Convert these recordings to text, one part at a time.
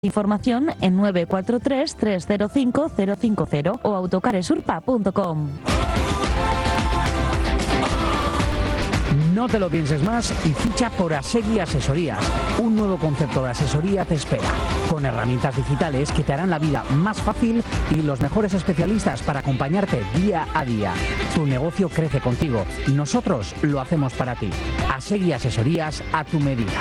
Información en 943-305-050 o autocaresurpa.com. No te lo pienses más y ficha por Asegui Asesorías. Un nuevo concepto de asesoría te espera, con herramientas digitales que te harán la vida más fácil y los mejores especialistas para acompañarte día a día. Tu negocio crece contigo. Nosotros lo hacemos para ti. Asegui Asesorías a tu medida.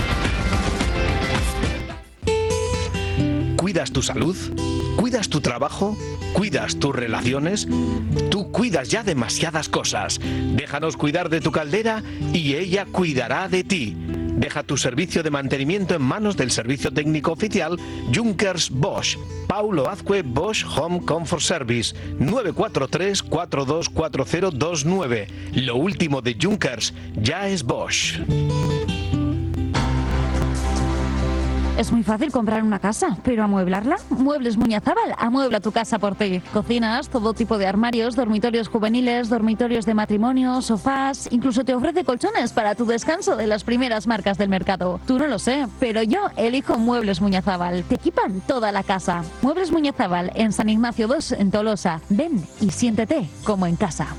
¿Cuidas tu salud? ¿Cuidas tu trabajo? ¿Cuidas tus relaciones? Tú cuidas ya demasiadas cosas. Déjanos cuidar de tu caldera y ella cuidará de ti. Deja tu servicio de mantenimiento en manos del servicio técnico oficial Junkers Bosch. Paulo Azcue Bosch Home Comfort Service, 943-424029. Lo último de Junkers ya es Bosch. Es muy fácil comprar una casa, pero amueblarla. Muebles Muñazábal amuebla tu casa por ti. Cocinas, todo tipo de armarios, dormitorios juveniles, dormitorios de matrimonio, sofás. Incluso te ofrece colchones para tu descanso de las primeras marcas del mercado. Tú no lo sé, pero yo elijo Muebles Muñazábal. Te equipan toda la casa. Muebles Muñazábal en San Ignacio 2 en Tolosa. Ven y siéntete como en casa.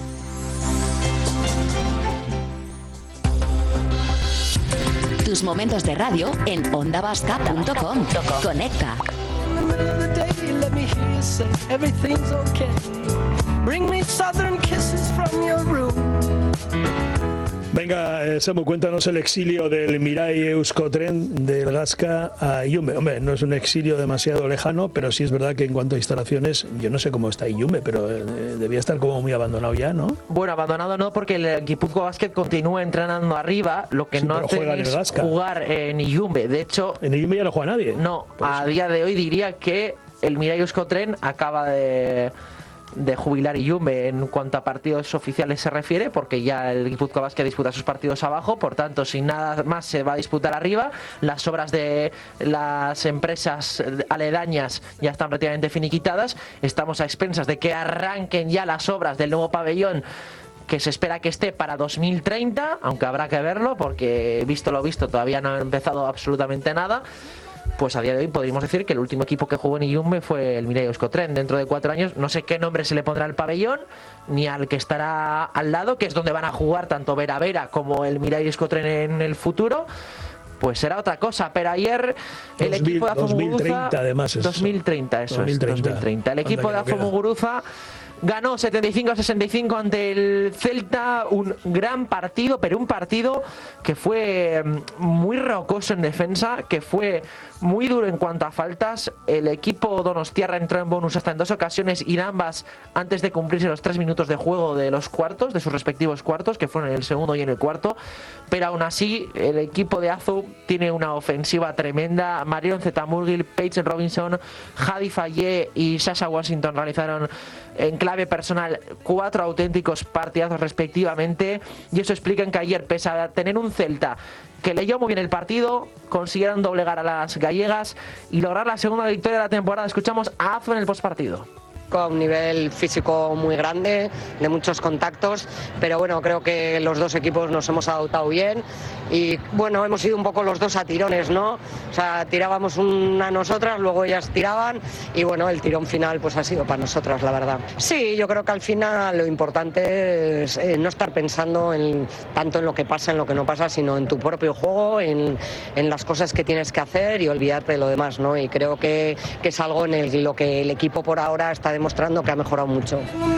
Tus momentos de radio en ondavasca.com. Conecta. Venga, Samu, cuéntanos el exilio del Mirai Euskotren del Gasca a Yumbe. Hombre, no es un exilio demasiado lejano, pero sí es verdad que en cuanto a instalaciones, yo no sé cómo está Yumbe, pero debía estar como muy abandonado ya, ¿no? Bueno, abandonado no, porque el Guipúzcoa Basket continúa entrenando arriba, lo que sí, no hace es jugar en Yumbe. De hecho, en Yumbe ya no juega nadie. No, a día de hoy diría que el Mirai Euskotren acaba de jubilar Yumbe en cuanto a partidos oficiales se refiere, porque ya el Guipúzcoa Basket disputa sus partidos abajo, por tanto, sin nada más se va a disputar arriba. Las obras de las empresas aledañas ya están prácticamente finiquitadas. Estamos a expensas de que arranquen ya las obras del nuevo pabellón, que se espera que esté para 2030, aunque habrá que verlo, porque visto lo visto todavía no ha empezado absolutamente nada. Pues a día de hoy podríamos decir que el último equipo que jugó en Yumbe fue el Mirai Euskotren. Dentro de 4 años no sé qué nombre se le pondrá al pabellón ni al que estará al lado, que es donde van a jugar tanto Vera Vera como el Mirai Euskotren en el futuro. Pues será otra cosa, pero ayer el equipo de Afomuguruza 2030 además es 2030, eso 2030. Es 2030. El equipo de Afomuguruza ganó 75-65 ante el Celta, un gran partido, pero un partido que fue muy rocoso en defensa, que fue muy duro en cuanto a faltas. El equipo donostiarra entró en bonus hasta en 2 ocasiones y ambas antes de cumplirse los 3 minutos de juego de los cuartos, de sus respectivos cuartos, que fueron en el segundo y en el cuarto. Pero aún así, el equipo de Azu tiene una ofensiva tremenda. Marion Zetamurgil, Paige Robinson, Hadi Fayé y Sasha Washington realizaron en clave personal 4 auténticos partidazos respectivamente, y eso explica que ayer, pese a tener un Celta que leyó muy bien el partido, consiguieron doblegar a las gallegas y lograr la segunda victoria de la temporada. Escuchamos a Azu en el postpartido. A un nivel físico muy grande, de muchos contactos, pero bueno, creo que los dos equipos nos hemos adaptado bien y bueno, hemos ido un poco los dos a tirones, ¿no? O sea, tirábamos una nosotras, luego ellas tiraban y bueno, el tirón final pues ha sido para nosotras, la verdad. Sí, yo creo que al final lo importante es no estar pensando tanto en lo que pasa, en lo que no pasa, sino en tu propio juego, en las cosas que tienes que hacer y olvidarte de lo demás, ¿no? Y creo que es algo en lo que el equipo por ahora está demostrando que ha mejorado mucho.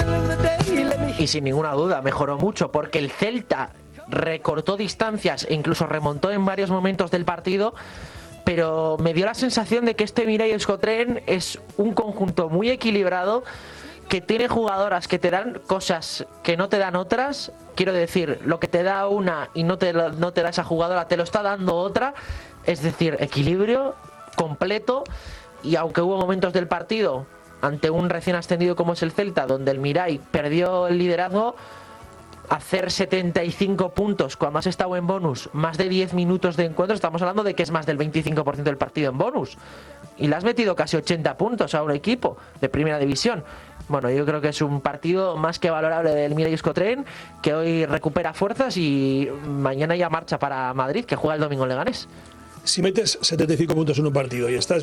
Y sin ninguna duda mejoró mucho, porque el Celta recortó distancias e incluso remontó en varios momentos del partido, pero me dio la sensación de que este Mirai Euskotren es un conjunto muy equilibrado, que tiene jugadoras que te dan cosas que no te dan otras. Quiero decir, lo que te da una y no te da esa jugadora, te lo está dando otra. Es decir, equilibrio completo. Y aunque hubo momentos del partido ante un recién ascendido como es el Celta, donde el Mirai perdió el liderazgo, hacer 75 puntos cuando has estado en bonus más de 10 minutos de encuentro, estamos hablando de que es más del 25% del partido en bonus, y le has metido casi 80 puntos a un equipo de primera división. Bueno, yo creo que es un partido más que valorable del Mirai Euskotren, que hoy recupera fuerzas y mañana ya marcha para Madrid, que juega el domingo en Leganés. Si metes 75 puntos en un partido y estás